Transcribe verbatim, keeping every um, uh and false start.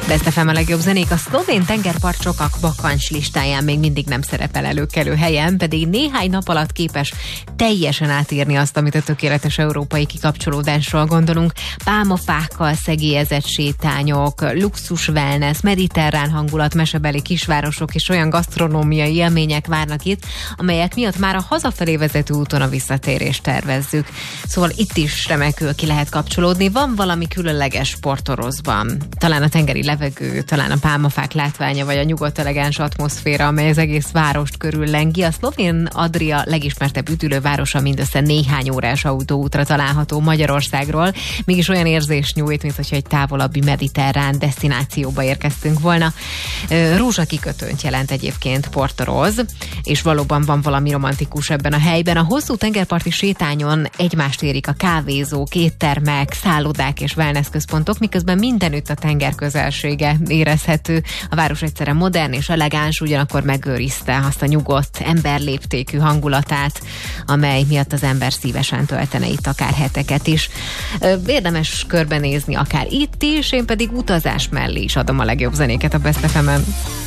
Best ef em a legjobb zenék. A szlovén tengerpart sokak bakancs listáján még mindig nem szerepel előkelő helyen, pedig néhány nap alatt képes teljesen átírni azt, amit a tökéletes európai kikapcsolódásról gondolunk. Pálmafákkal szegélyezett sétányok, luxus wellness, mediterrán hangulat, mesebeli kisvárosok és olyan gasztronómiai élmények várnak itt, amelyek miatt már a hazafelé vezető úton a visszatérést tervezzük. Szóval itt is remekül ki lehet kapcsolódni. Van valami különleges Portoroszban. Talán a tengeri levegő, talán a pálmafák látványa, vagy a nyugodt elegáns atmoszféra, amely az egész várost körüllengi. A szlovén Adria legismertebb üdülővárosa mindössze néhány órás autóútra található Magyarországról. Mégis olyan érzés nyújt, mint hogyha egy távolabbi mediterrán desztinációba érkeztünk volna. Rózsakikötőnt jelent egyébként Portoroz, és valóban van valami romantikus ebben a helyben. A hosszú tengerparti sétányon egymást érik a kávézók, éttermek, szállodák és wellness központok, miközben mindenütt a tenger közelsége érezhető. A város egyszerre modern és elegáns, ugyanakkor megőrizte azt a nyugodt, emberléptékű hangulatát, amely miatt az ember szívesen töltene itt akár heteket is. Érdemes körbenézni akár itt is, én pedig utazás mellé is adom a legjobb zenéket a Best ef emen.